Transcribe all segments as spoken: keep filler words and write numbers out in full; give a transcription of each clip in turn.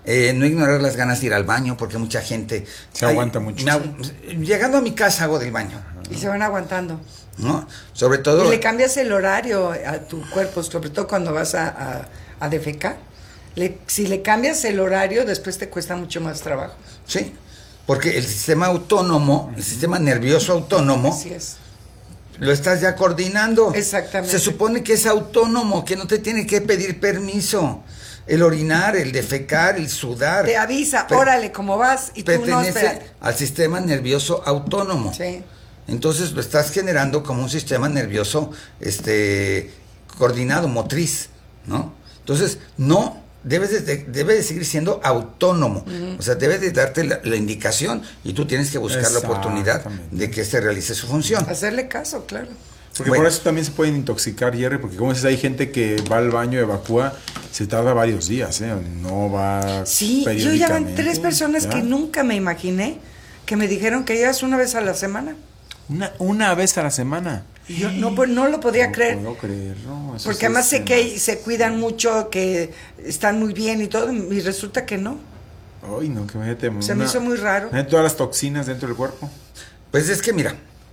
Eh, no ignorar las ganas de ir al baño, porque mucha gente... Se ay, aguanta mucho. Me, llegando a mi casa hago del baño. Y se van aguantando. ¿No? Sobre todo... Y le cambias el horario a tu cuerpo, sobre todo cuando vas a, a, a defecar. Le, si le cambias el horario, después te cuesta mucho más trabajo. Sí, porque el sistema autónomo, el sistema nervioso autónomo... Así es. Lo estás ya coordinando. Exactamente. Se supone que es autónomo, que no te tiene que pedir permiso. El orinar, el defecar, el sudar. Te avisa, órale, ¿cómo vas? Y tú no, espera. Al sistema nervioso autónomo. Sí. Entonces lo estás generando como un sistema nervioso este, coordinado, motriz, ¿no? Entonces, no... Debes de, debe de seguir siendo autónomo, uh-huh. O sea, debes de darte la, la indicación y tú tienes que buscar la oportunidad de que se realice su función. Hacerle caso, claro. Porque bueno, por eso también se pueden intoxicar, Jerry, porque como dices, hay gente que va al baño, evacúa, se tarda varios días, ¿eh? No va sí, yo ya van tres personas ¿ya? Que nunca me imaginé que me dijeron que ibas una vez a la semana. Una, una vez a la semana. Y yo no, pues, no lo podía no creer. Puedo creer, no, eso porque además sé que se cuidan mucho, que están muy bien y todo, y resulta que no. Ay, no, que imagínate. Se una, me hizo muy raro. Todas las toxinas dentro del cuerpo. Pues es que mira,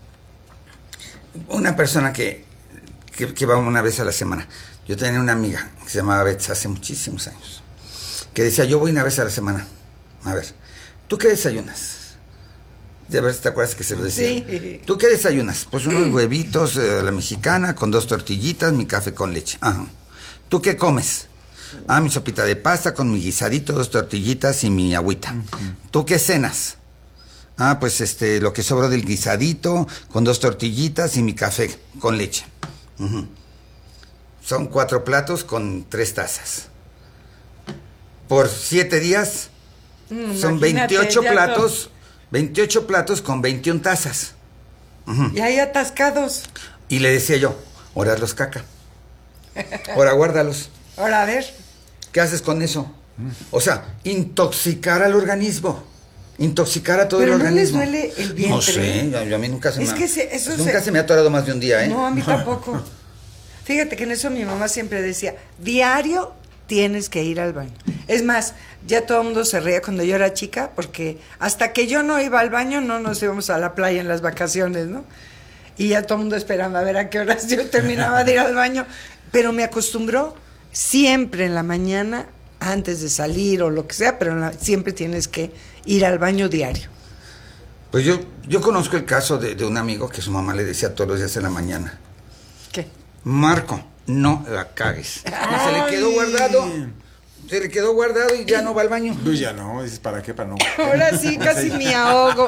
una persona que, que, que va una vez a la semana. Yo tenía una amiga que se llamaba Bets hace muchísimos años, que decía, yo voy una vez a la semana. A ver, ¿tú qué desayunas? De ver si te acuerdas que se lo decía. Sí. ¿Tú qué desayunas? Pues unos huevitos a eh, la mexicana con dos tortillitas, mi café con leche. Ajá. ¿Tú qué comes? Ah, mi sopita de pasta con mi guisadito, dos tortillitas y mi agüita. Uh-huh. ¿Tú qué cenas? Ah, pues este, lo que sobró del guisadito con dos tortillitas y mi café con leche. Uh-huh. Son cuatro platos con tres tazas. Por siete días mm, son veintiocho platos... veintiocho platos con veintiuna tazas. Uh-huh. Y ahí atascados. Y le decía yo, ahora los caca. Ahora guárdalos. Ahora a ver. ¿Qué haces con eso? O sea, intoxicar al organismo. Intoxicar a todo Pero el no organismo. ¿Pero no les duele el vientre? No sé, yo, yo a mí nunca se es me que se, eso nunca se... se me ha atorado más de un día, ¿eh? No, a mí tampoco. Fíjate que en eso mi mamá siempre decía, diario tienes que ir al baño. Es más, ya todo el mundo se reía cuando yo era chica, porque hasta que yo no iba al baño no nos íbamos a la playa en las vacaciones, ¿no? Y ya todo el mundo esperaba a ver a qué horas yo terminaba de ir al baño. Pero me acostumbró siempre en la mañana, antes de salir o lo que sea, pero en la, siempre tienes que ir al baño diario. Pues yo, yo conozco el caso de, de un amigo que su mamá le decía todos los días en la mañana. ¿Qué? Marco, no la cagues. Y se le quedó guardado. Se le quedó guardado y ya no va al baño. Pues ya no, dices, ¿para qué? Para no. Ahora sí, casi me ahogo.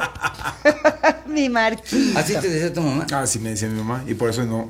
Mi Marquito. ¿Así te decía tu mamá? Ah, sí me decía mi mamá, y por eso no.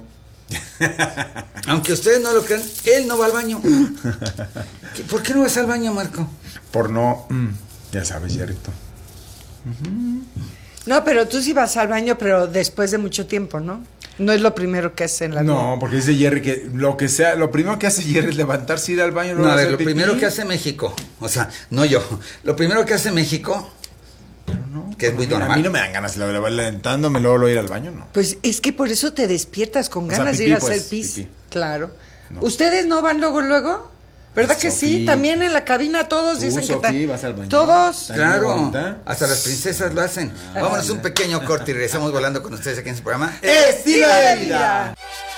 Aunque ustedes no lo crean, él no va al baño. ¿Por qué no vas al baño, Marco? Por no, mm, ya sabes, Yerito. Uh-huh. No, pero tú sí vas al baño, pero después de mucho tiempo, ¿no? No es lo primero que hace en la vida. No, porque dice Jerry que lo que sea, lo primero que hace Jerry es levantarse, ir al baño. No, a ver, lo pipí. Primero que hace México, o sea, no yo, lo primero que hace México, pero no, que es muy normal. A mí no me dan ganas de la levantándome, luego lo ir al baño, no. Pues es que por eso te despiertas con ganas o sea, pipí, de ir a hacer pues, pis. Pipí. Claro. No. ¿Ustedes no van luego, luego? ¿Verdad que Sofía. sí? También en la cabina todos Tú, dicen Sofía, que vas al baño. Todos. Claro, hasta las princesas lo hacen. Ah, Vámonos un pequeño corte y regresamos volando con ustedes aquí en su programa Estilo de Vida.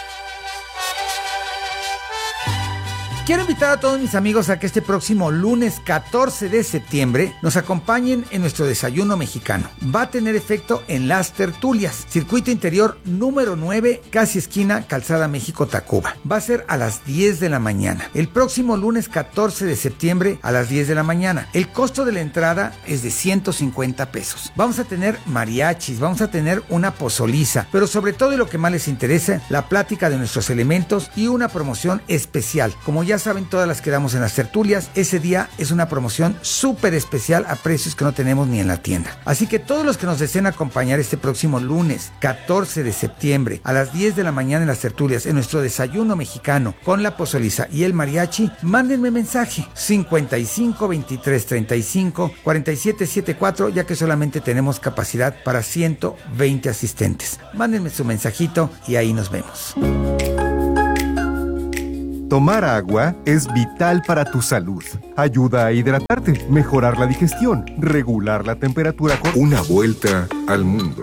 Quiero invitar a todos mis amigos a que este próximo lunes catorce de septiembre nos acompañen en nuestro desayuno mexicano. Va a tener efecto en Las Tertulias, circuito interior número nueve, casi esquina Calzada México-Tacuba. Va a ser a las diez de la mañana. El próximo lunes catorce de septiembre a las diez de la mañana. El costo de la entrada es de ciento cincuenta pesos. Vamos a tener mariachis, vamos a tener una pozoliza, pero sobre todo y lo que más les interesa, la plática de nuestros elementos y una promoción especial. Como ya saben, todas las que damos en las tertulias, ese día es una promoción súper especial a precios que no tenemos ni en la tienda. Así que todos los que nos deseen acompañar este próximo lunes catorce de septiembre a las diez de la mañana en las tertulias, en nuestro desayuno mexicano con la pozoliza y el mariachi, mándenme mensaje cincuenta y cinco, veintitrés, treinta y cinco, cuarenta y siete setenta y cuatro, ya que solamente tenemos capacidad para ciento veinte asistentes. Mándenme su mensajito y ahí nos vemos. Tomar agua es vital para tu salud. Ayuda a hidratarte, mejorar la digestión, regular la temperatura corporal. Una vuelta al mundo.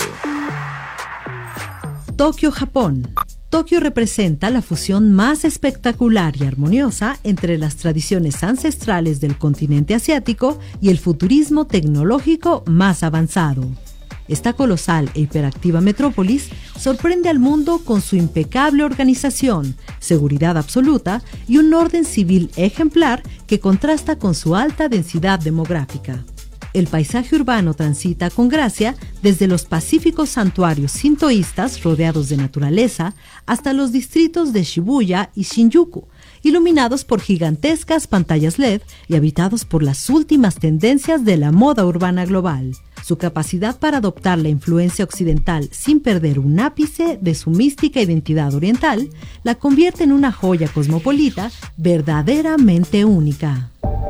Tokio, Japón. Tokio representa la fusión más espectacular y armoniosa entre las tradiciones ancestrales del continente asiático y el futurismo tecnológico más avanzado. Esta colosal e hiperactiva metrópolis sorprende al mundo con su impecable organización, seguridad absoluta y un orden civil ejemplar que contrasta con su alta densidad demográfica. El paisaje urbano transita con gracia desde los pacíficos santuarios sintoístas rodeados de naturaleza hasta los distritos de Shibuya y Shinjuku, iluminados por gigantescas pantallas L E D y habitados por las últimas tendencias de la moda urbana global. Su capacidad para adoptar la influencia occidental sin perder un ápice de su mística identidad oriental la convierte en una joya cosmopolita verdaderamente única.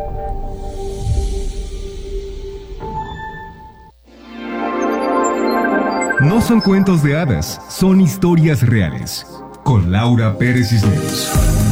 No son cuentos de hadas, son historias reales. Con Laura Pérez Cisneros.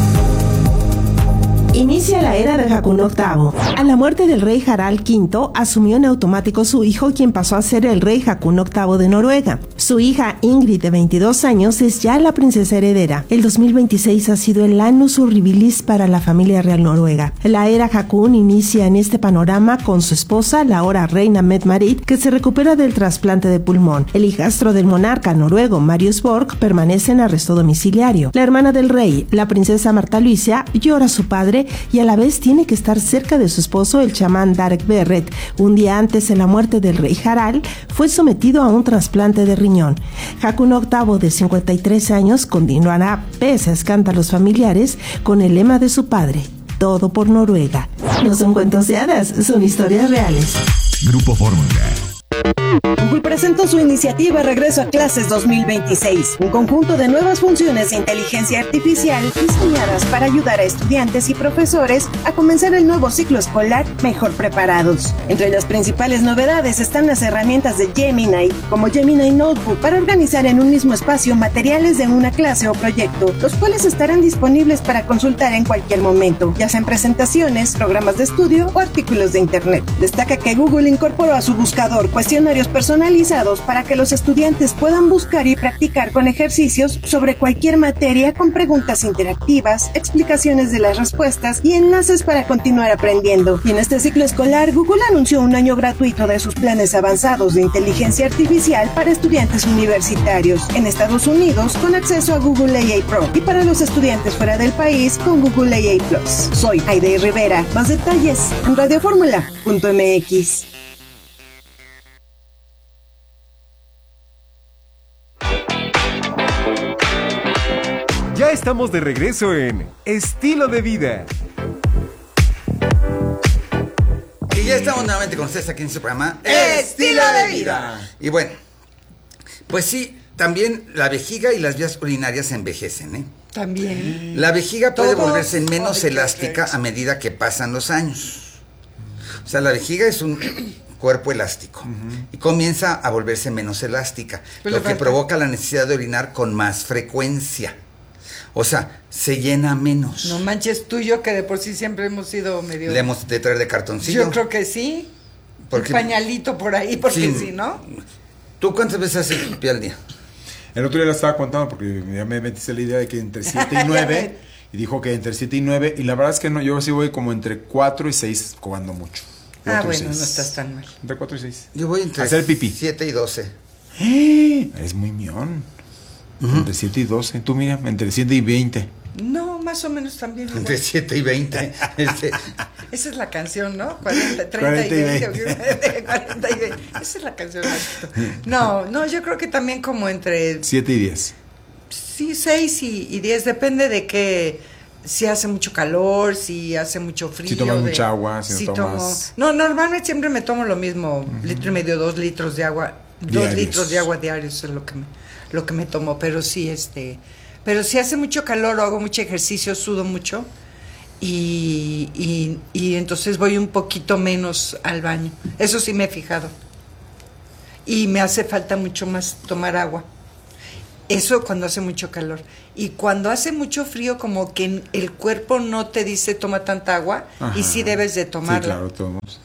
Inicia la era de Hakun octavo. A la muerte del rey Harald quinto, asumió en automático su hijo, quien pasó a ser el rey Hakun octavo de Noruega. Su hija Ingrid, de veintidós años, es ya la princesa heredera. El dos mil veintiséis ha sido el annus horribilis para la familia real noruega. La era Hakun inicia en este panorama con su esposa, la ahora reina Mette-Marit, que se recupera del trasplante de pulmón. El hijastro del monarca noruego, Marius Borg, permanece en arresto domiciliario. La hermana del rey, la princesa Marta Luisa, llora a su padre y a la vez tiene que estar cerca de su esposo, el chamán Darek Berret. Un día antes de la muerte del rey Harald, fue sometido a un trasplante de riñón. Hakun octavo, de cincuenta y tres años, continuará, pese a escándalos familiares, con el lema de su padre: todo por Noruega. No son cuentos de hadas, son historias reales. Grupo Fórmula. Google presentó su iniciativa Regreso a Clases dos mil veintiséis, un conjunto de nuevas funciones de inteligencia artificial diseñadas para ayudar a estudiantes y profesores a comenzar el nuevo ciclo escolar mejor preparados. Entre las principales novedades están las herramientas de Gemini, como Gemini Notebook, para organizar en un mismo espacio materiales de una clase o proyecto, los cuales estarán disponibles para consultar en cualquier momento, ya sean presentaciones, programas de estudio o artículos de Internet. Destaca que Google incorporó a su buscador cuestionarios personalizados para que los estudiantes puedan buscar y practicar con ejercicios sobre cualquier materia, con preguntas interactivas, explicaciones de las respuestas y enlaces para continuar aprendiendo. Y en este ciclo escolar, Google anunció un año gratuito de sus planes avanzados de inteligencia artificial para estudiantes universitarios en Estados Unidos, con acceso a Google A I Pro, y para los estudiantes fuera del país con Google A I Plus. Soy Aide Rivera. Más detalles en radioformula punto m x. Ya estamos de regreso en Estilo de Vida. Y ya estamos nuevamente con ustedes aquí en su programa Estilo de Vida. Y bueno, pues sí, también la vejiga y las vías urinarias se envejecen, ¿eh? También. La vejiga puede Todos. volverse menos Ay, elástica a medida que pasan los años. O sea, la vejiga es un cuerpo elástico uh-huh. y comienza a volverse menos elástica, Pero lo que falta. provoca la necesidad de orinar con más frecuencia. O sea, se llena menos. No manches, tú y yo, que de por sí siempre hemos sido medio... Le hemos de traer de cartoncillo. Yo creo que sí. Porque, un pañalito por ahí, porque sí, sí, ¿no? ¿Tú cuántas veces haces pipí al día? El otro día la estaba contando porque ya me metiste la idea de que entre siete y nueve. Y dijo que entre siete y nueve. Y la verdad es que no, yo sí voy como entre cuatro y seis, cuando mucho. Ah, bueno, no estás tan mal. Entre cuatro y seis. Yo voy entre hacer pipí. siete y doce. Es muy mión. Uh-huh. Entre siete y doce. Tú, mira, entre siete y veinte. No, más o menos también. Igual. Entre siete y veinte. este. Esa es la canción, ¿no? cuarenta, treinta y veinte. cuarenta y veinte. Esa es la canción. No, no, yo creo que también como entre... siete y diez. Sí, seis y diez. Depende de que... Si hace mucho calor, si hace mucho frío. Si tomas de, mucha agua, si, si no tomas... Tomo, no, normalmente siempre me tomo lo mismo. Uh-huh. Litro y medio, dos litros de agua. Diarios. Dos litros de agua diarios es lo que me, lo que me tomo. Pero sí, este... Pero si hace mucho calor o hago mucho ejercicio, sudo mucho. Y, y, y entonces voy un poquito menos al baño. Eso sí me he fijado. Y me hace falta mucho más tomar agua. Eso cuando hace mucho calor. Y cuando hace mucho frío, como que el cuerpo no te dice toma tanta agua. Ajá. Y sí debes de tomarla. Sí, claro, tomamos.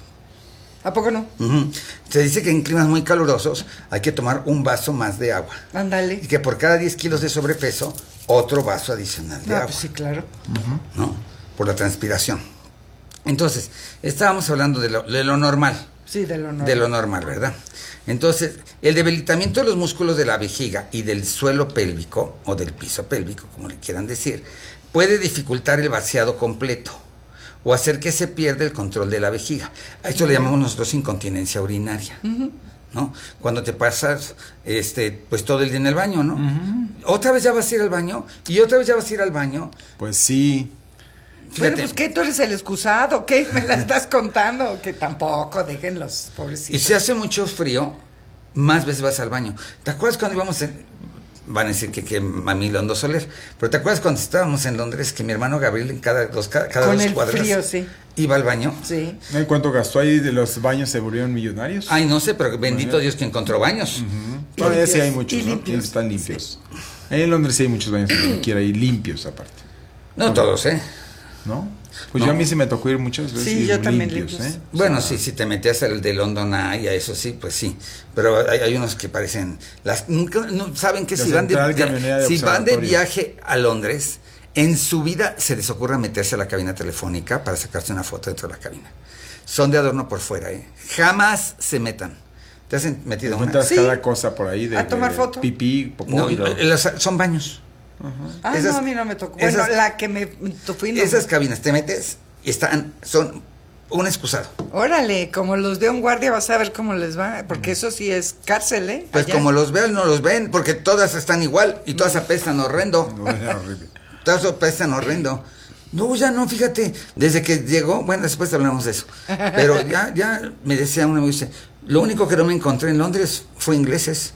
¿A poco no? Uh-huh. Se dice que en climas muy calurosos hay que tomar un vaso más de agua. Ándale. Y que por cada diez kilos de sobrepeso, otro vaso adicional de ah, agua. Pues sí, claro. Uh-huh. ¿No? Por la transpiración. Entonces, estábamos hablando de lo, de lo normal. Sí, de lo normal. De lo normal, ¿verdad? Entonces, el debilitamiento de los músculos de la vejiga y del suelo pélvico, o del piso pélvico, como le quieran decir, puede dificultar el vaciado completo o hacer que se pierda el control de la vejiga. A esto uh-huh. le llamamos nosotros incontinencia urinaria, uh-huh. ¿no? Cuando te pasas este, pues todo el día en el baño, ¿no? Uh-huh. Otra vez ya vas a ir al baño y otra vez ya vas a ir al baño. Pues sí. Fíjate. Bueno, pues ¿qué? ¿Tú eres el excusado? ¿Qué? ¿Me la estás contando? Que tampoco, dejen los pobrecitos. Y si hace mucho frío, más veces vas al baño. ¿Te acuerdas cuando íbamos en... Van a decir que, que mami Londo Soler, pero ¿te acuerdas cuando estábamos en Londres que mi hermano Gabriel en cada dos, cada, cada Con dos el cuadras frío, sí. iba al baño? Sí. ¿Cuánto gastó ahí de los baños? ¿Se volvieron millonarios? Ay, no sé, pero bendito bueno. Dios que encontró baños. Uh-huh. Todavía sí hay muchos, ¿no? Limpios. Están limpios. Sí. Ahí en Londres sí hay muchos baños que quiera ir limpios aparte. No, no todos, ¿eh? ¿No? Pues no. yo a mí sí me tocó ir muchas veces. Sí, yo también limpios, ¿eh? Bueno, o sea, sí, si te metías al de London Eye, a eso sí, pues sí. Pero hay, hay unos que parecen... las nunca no saben que si van de, de, de si van de viaje a Londres, en su vida se les ocurra meterse a la cabina telefónica para sacarse una foto dentro de la cabina. Son de adorno por fuera, ¿eh? Jamás se metan. ¿Te has metido una? una? Sí. Cada cosa por ahí de, a tomar de foto. Pipí, popó no, y todo. Las, son baños. Uh-huh. Ah, esas, no, a mí no me tocó. Bueno, esas, la que me fui no. Esas cabinas, te metes y están, son un excusado. Órale, como los de un guardia vas a ver cómo les va, porque eso sí es cárcel, ¿eh? Pues allá. Como los vean, no los ven, porque todas están igual y todas apestan horrendo. No, es horrible. Todas apestan horrendo. No, ya no, fíjate, desde que llegó, bueno, después hablamos de eso, pero ya, ya me decía uno, me dice, lo único que no me encontré en Londres fue ingleses.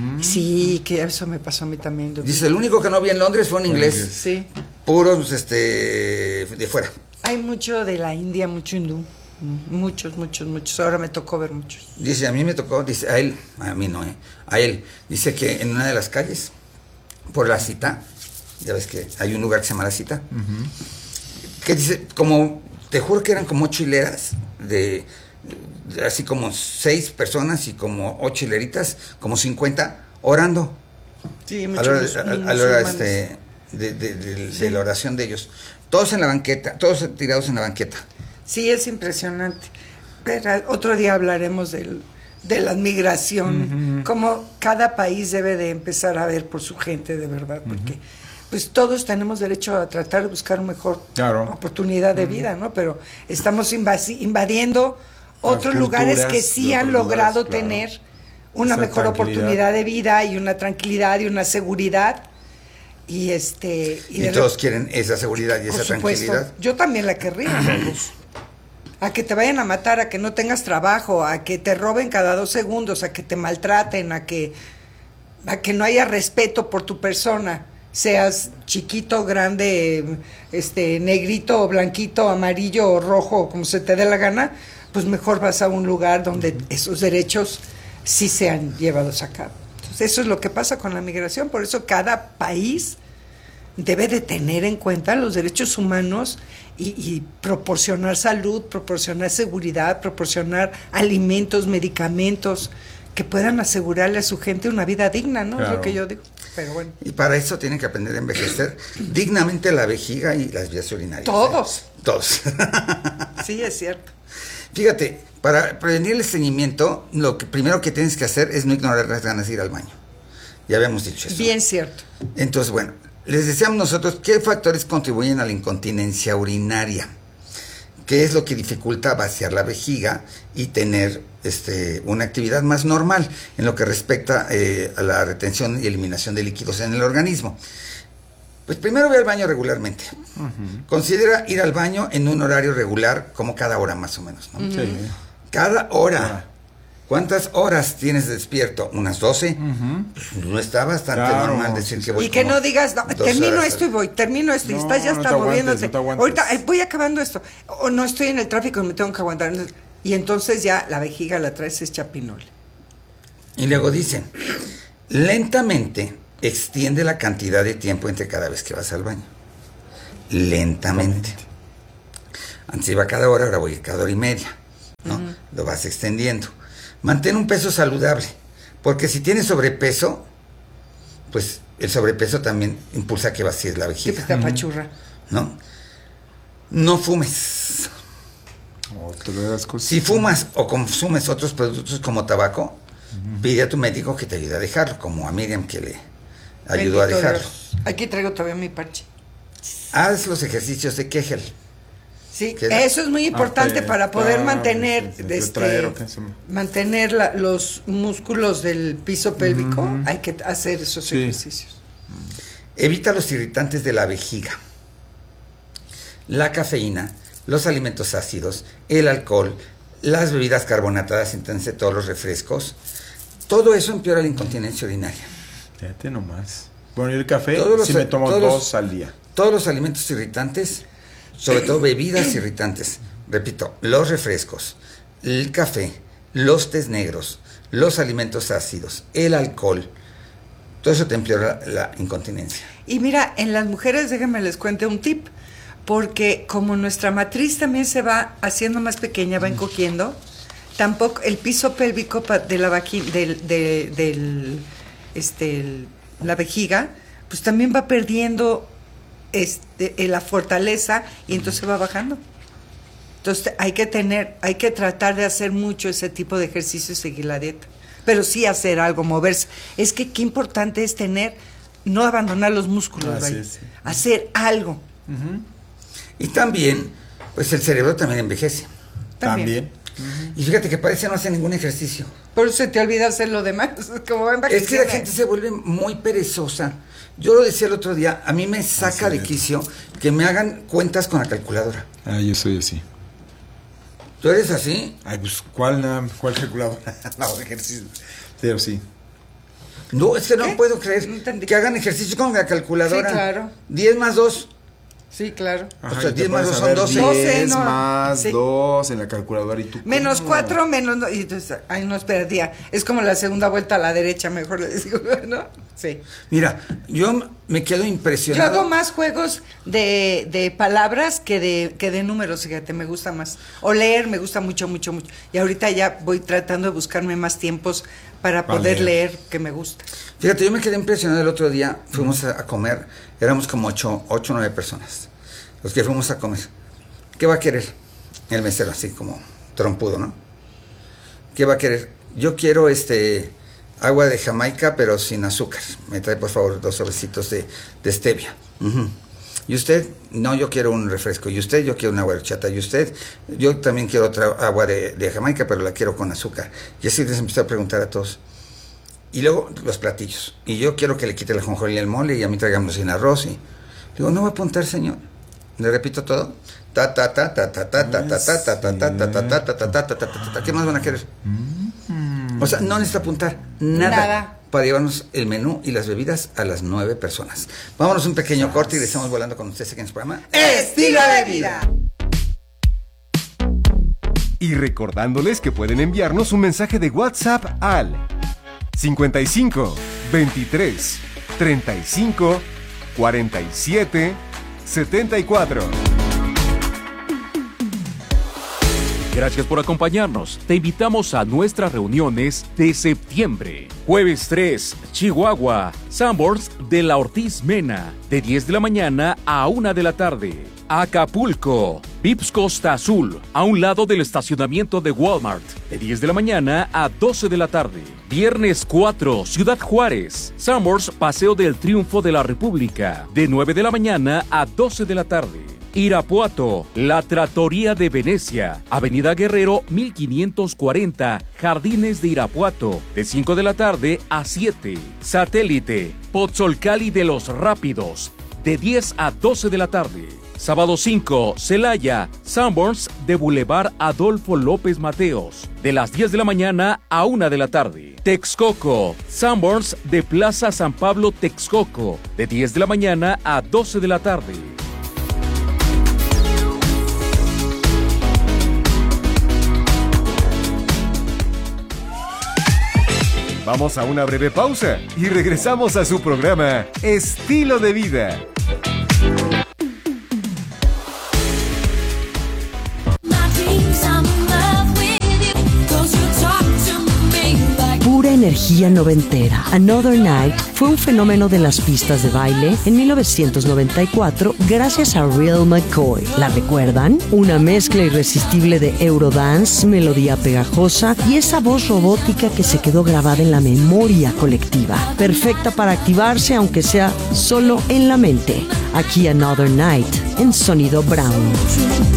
Sí, que eso me pasó a mí también. Dice, el único que no vi en Londres fue un inglés. Sí. Puros, este, de fuera. Hay mucho de la India, mucho hindú. Muchos, muchos, muchos. Ahora me tocó ver muchos. Dice, a mí me tocó, dice, a él, a mí no, eh, a él. Dice que en una de las calles, por la Cita, ya ves que hay un lugar que se llama La Cita, uh-huh. que dice, como, te juro que eran como ocho hileras de... así como seis personas y como ocho hileritas, como cincuenta, orando. Sí, muchos. A la hora, a, a la hora este, de, de, de, sí. de la oración de ellos. Todos en la banqueta, todos tirados en la banqueta. Sí, es impresionante. Pero otro día hablaremos del, de la migración, uh-huh. cómo cada país debe de empezar a ver por su gente de verdad, porque uh-huh. pues todos tenemos derecho a tratar de buscar una mejor claro. oportunidad de uh-huh. vida, ¿no? Pero estamos invasi- invadiendo otros lugares que sí han logrado lugares, claro. tener una Esa mejor oportunidad de vida y una tranquilidad y una seguridad y este y, y todos re- quieren esa seguridad y esa supuesto, tranquilidad. Yo también la querría. A que te vayan a matar, a que no tengas trabajo, a que te roben cada dos segundos, a que te maltraten, a que a que no haya respeto por tu persona, seas chiquito, grande, este negrito, blanquito, amarillo o rojo, como se te dé la gana. Pues mejor vas a un lugar donde esos derechos sí sean llevados a cabo. Entonces, eso es lo que pasa con la migración, por eso cada país debe de tener en cuenta los derechos humanos y, y proporcionar salud, proporcionar seguridad, proporcionar alimentos, medicamentos que puedan asegurarle a su gente una vida digna, ¿no? Claro. Es lo que yo digo. Pero bueno. Y para eso tienen que aprender a envejecer dignamente la vejiga y las vías urinarias. Todos. ¿eh? Todos. Sí, es cierto. Fíjate, para prevenir el estreñimiento, lo que primero que tienes que hacer es no ignorar las ganas de ir al baño. Ya habíamos dicho eso. Bien cierto. Entonces, bueno, les decíamos nosotros qué factores contribuyen a la incontinencia urinaria, qué es lo que dificulta vaciar la vejiga y tener este, una actividad más normal en lo que respecta eh, a la retención y eliminación de líquidos en el organismo. Pues primero ve al baño regularmente. Uh-huh. Considera ir al baño en un horario regular, como cada hora más o menos, ¿no? Sí. Cada hora. ¿Cuántas horas tienes despierto? ¿Unas doce? Uh-huh. Pues no está bastante claro, normal decir que voy. Y que no digas, no, termino esto y voy, termino esto y no, estás ya no está moviéndose. No ahorita eh, voy acabando esto. O no estoy en el tráfico y me tengo que aguantar. Y entonces ya la vejiga la traes es chapinole. Y luego dicen, lentamente extiende la cantidad de tiempo entre cada vez que vas al baño. Lentamente. Antes iba cada hora, ahora voy cada hora y media, ¿no? Uh-huh. Lo vas extendiendo. Mantén un peso saludable, porque si tienes sobrepeso, pues el sobrepeso también impulsa que vacíes la vejiga. Que te apachurra. ¿No? No fumes. Oh, te lo das cosas. Si fumas o consumes otros productos como tabaco, uh-huh. pide a tu médico que te ayude a dejarlo, como a Miriam que le ayudó Bendito a dejarlo. Dios. Aquí traigo todavía mi parche. Haz los ejercicios de Kegel. Sí, eso es muy importante ah, para poder ah, mantener sí, sí, este, traer, okay, sí. mantener la, los músculos del piso pélvico. Mm-hmm. Hay que hacer esos sí. ejercicios. Evita los irritantes de la vejiga, la cafeína, los alimentos ácidos, el alcohol, las bebidas carbonatadas, entonces todos los refrescos. Todo eso empeora la incontinencia urinaria. Fíjate nomás. Bueno, y el café, si sí me tomo dos los, al día. Todos los alimentos irritantes, sobre todo bebidas irritantes, repito, los refrescos, el café, los tés negros, los alimentos ácidos, el alcohol, todo eso te empeora la, la incontinencia. Y mira, en las mujeres, déjenme les cuente un tip, porque como nuestra matriz también se va haciendo más pequeña, va encogiendo, tampoco el piso pélvico de la vagina, del, del, del, este, el, la vejiga, pues también va perdiendo Este, la fortaleza y entonces va bajando. Entonces hay que tener, hay que tratar de hacer mucho ese tipo de ejercicio y seguir la dieta, pero sí hacer algo, moverse. Es que qué importante es tener, no abandonar los músculos, ah, sí, sí. hacer algo. Uh-huh. Y también, pues el cerebro también envejece. También. Uh-huh. Y fíjate que parece no hacer ningún ejercicio. Por eso se te olvida hacer lo demás. Como es que la gente se vuelve muy perezosa. Yo lo decía el otro día, a mí me saca ah, sí, de quicio que me hagan cuentas con la calculadora. Ah, yo soy así. ¿Tú eres así? Ay, pues, ¿cuál, cuál calculadora? No, ejercicio. Pero sí. No, es que no puedo creer no que hagan ejercicio con la calculadora. Sí, claro. diez más dos. Sí, claro. Ajá, o sea, diez más dos son doce. diez no, más sí. dos en la calculadora y tú. Menos cuatro, menos no, y entonces, ay, no, espera, día. Es como la segunda vuelta a la derecha, mejor les digo, ¿no? Sí. Mira, yo me quedo impresionado. Yo hago más juegos de, de palabras que de, que de números, fíjate, me gusta más. O leer me gusta mucho, mucho, mucho. Y ahorita ya voy tratando de buscarme más tiempos para poder vale. leer, que me gusta. Fíjate, yo me quedé impresionado el otro día, fuimos a, a comer, éramos como ocho, ocho, nueve personas, los que fuimos a comer. ¿Qué va a querer? El mesero, así como trompudo, ¿no? ¿Qué va a querer? Yo quiero este agua de Jamaica, pero sin azúcar. Me trae, por favor, dos sobrecitos de, de stevia. Uh-huh. ¿Y usted? No, yo quiero un refresco. ¿Y usted? Yo quiero una agua de horchata. ¿Y usted? Yo también quiero otra agua de, de Jamaica, pero la quiero con azúcar. Y así les empecé a preguntar a todos. Y luego los platillos. Y yo quiero que le quite la jonjolí al mole y a mí tráigamelo sin arroz. Y digo, no va a apuntar, señor. Le repito todo. Ta ta ta ta ta ta ta ta ta ta ta ta ta ta ta ta ta ta ta. ¿Qué más van a querer? O sea, no necesita apuntar nada, nada para llevarnos el menú y las bebidas a las nueve personas. Vámonos un pequeño corte y regresamos volando con ustedes aquí en su programa Estilo de Vida. Y recordándoles que pueden enviarnos un mensaje de WhatsApp al cincuenta y cinco, veintitrés, treinta y cinco, cuarenta y siete, setenta y cuatro. Gracias por acompañarnos. Te invitamos a nuestras reuniones de septiembre. Jueves tres, Chihuahua, Sanborns de la Ortiz Mena, de diez de la mañana a una de la tarde. Acapulco, Vips Costa Azul, a un lado del estacionamiento de Walmart, de diez de la mañana a doce de la tarde. Viernes cuatro, Ciudad Juárez, Sanborns Paseo del Triunfo de la República, de nueve de la mañana a doce de la tarde. Irapuato, La Trattoria de Venecia, Avenida Guerrero mil quinientos cuarenta, Jardines de Irapuato, de cinco de la tarde a siete. Satélite, Pozzolcali de los Rápidos, de diez a doce de la tarde. Sábado cinco, Celaya, Sanborns de Boulevard Adolfo López Mateos, de las diez de la mañana a una de la tarde. Texcoco, Sanborns de Plaza San Pablo Texcoco, de diez de la mañana a doce de la tarde. Vamos a una breve pausa y regresamos a su programa Estilo de Vida. Pura energía noventera. Another Night fue un fenómeno de las pistas de baile en mil novecientos noventa y cuatro gracias a Real McCoy. ¿La recuerdan? Una mezcla irresistible de Eurodance, melodía pegajosa y esa voz robótica que se quedó grabada en la memoria colectiva. Perfecta para activarse aunque sea solo en la mente. Aquí Another Night en Sonido Brown.